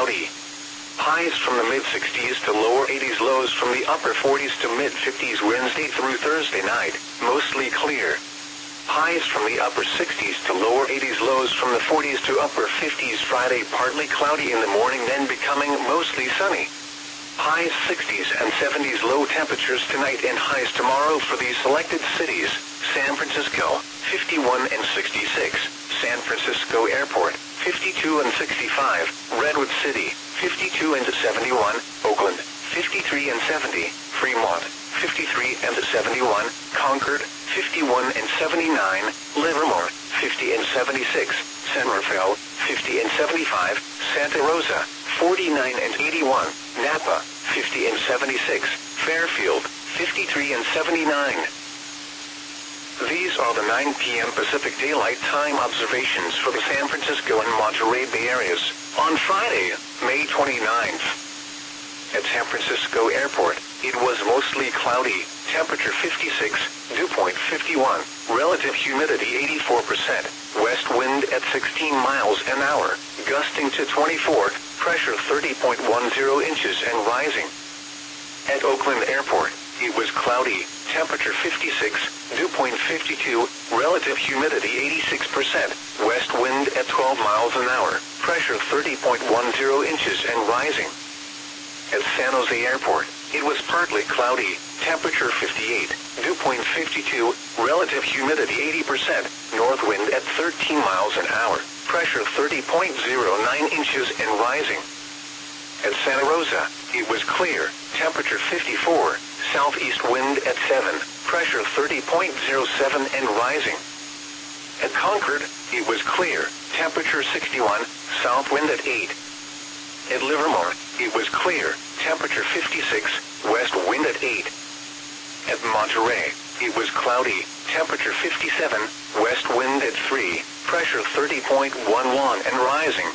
cloudy. Highs from the mid-60s to lower 80s, lows from the upper 40s to mid-50s Wednesday through Thursday night, mostly clear. Highs from the upper 60s to lower 80s, lows from the 40s to upper 50s Friday, partly cloudy in the morning, then becoming mostly sunny. Highs 60s and 70s, low temperatures tonight and highs tomorrow for these selected cities: San Francisco, 51 and 66, San Francisco Airport, 52 and 65, Redwood City, 52 and 71, Oakland, 53 and 70, Fremont, 53 and 71, Concord, 51 and 79, Livermore, 50 and 76, San Rafael, 50 and 75, Santa Rosa, 49 and 81, Napa, 50 and 76, Fairfield, 53 and 79. These are the 9 p.m. Pacific Daylight Time observations for the San Francisco and Monterey Bay areas on Friday, May 29th. At San Francisco Airport, it was mostly cloudy, temperature 56, dew point 51, relative humidity 84%, west wind at 16 miles an hour, gusting to 24, pressure 30.10 inches and rising. At Oakland Airport, it was cloudy, temperature 56, dew point 52, relative humidity 86%, west wind at 12 miles an hour, pressure 30.10 inches and rising. At San Jose Airport, it was partly cloudy, temperature 58, dew point 52, relative humidity 80%, north wind at 13 miles an hour, pressure 30.09 inches and rising. At Santa Rosa, it was clear, temperature 54, southeast wind at 7, pressure 30.07 and rising. At Concord, it was clear, temperature 61, south wind at 8. At Livermore, it was clear, temperature 56, west wind at 8. At Monterey, it was cloudy, temperature 57, west wind at 3, pressure 30.11 and rising.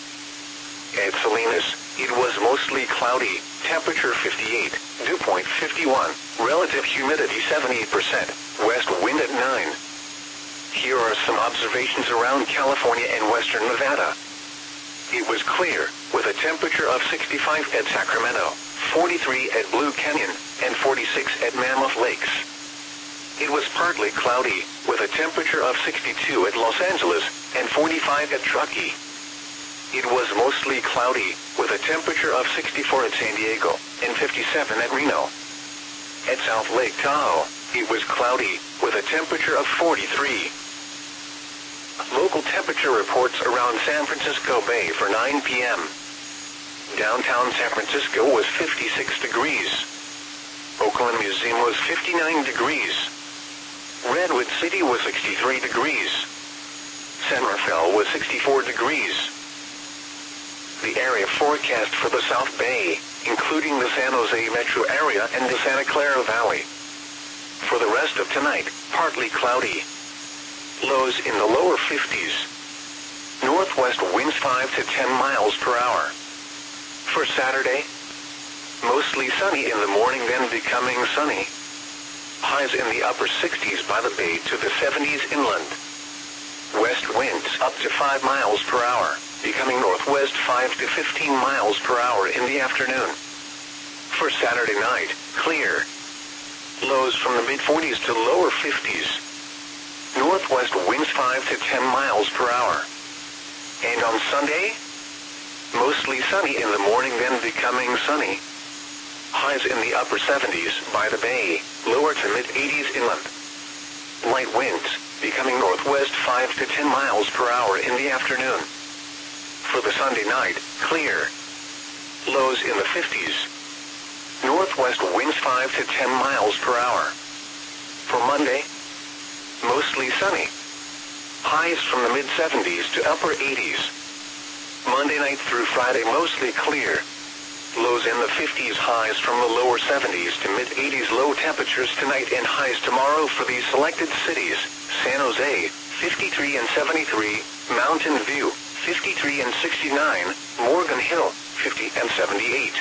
At Salinas, it was mostly cloudy, temperature 58, dew point 51, relative humidity 78%, west wind at 9. Here are some observations around California and western Nevada. It was clear, with a temperature of 65 at Sacramento, 43 at Blue Canyon, and 46 at Mammoth Lakes. It was partly cloudy, with a temperature of 62 at Los Angeles, and 45 at Truckee. It was mostly cloudy, with a temperature of 64 at San Diego, and 57 at Reno. At South Lake Tahoe, it was cloudy, with a temperature of 43. Local temperature reports around San Francisco Bay for 9 p.m. Downtown San Francisco was 56 degrees. Oakland Museum was 59 degrees. Redwood City was 63 degrees. San Rafael was 64 degrees. The area forecast for the South Bay, including the San Jose metro area and the Santa Clara Valley. For the rest of tonight, partly cloudy. Lows in the lower 50s. Northwest winds 5 to 10 miles per hour. For Saturday, mostly sunny in the morning, then becoming sunny. Highs in the upper 60s by the bay to the 70s inland. West winds up to 5 miles per hour, becoming northwest 5 to 15 miles per hour in the afternoon. For Saturday night, clear. Lows from the mid-40s to lower 50s. Northwest winds 5 to 10 miles per hour. And on Sunday, mostly sunny in the morning, then becoming sunny. Highs in the upper 70s by the bay, lower to mid-80s inland. Light winds, becoming northwest 5 to 10 miles per hour in the afternoon. For the Sunday night, clear. Lows in the 50s. Northwest winds 5 to 10 miles per hour. For Monday, mostly sunny. Highs from the mid-70s to upper 80s. Monday night through Friday, mostly clear. Lows in the 50s, highs from the lower 70s to mid-80s. Low temperatures tonight and highs tomorrow for these selected cities: San Jose, 53 and 73, Mountain View, 53 and 69, Morgan Hill, 50 and 78.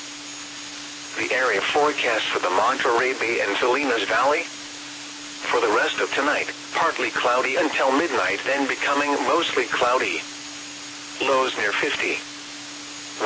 The area forecast for the Monterey Bay and Salinas Valley. For the rest of tonight, partly cloudy until midnight, then becoming mostly cloudy. Lows near 50.